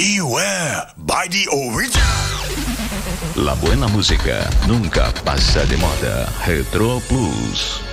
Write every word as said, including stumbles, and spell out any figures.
Beware by the original. La buena música nunca pasa de moda. Retro Plus.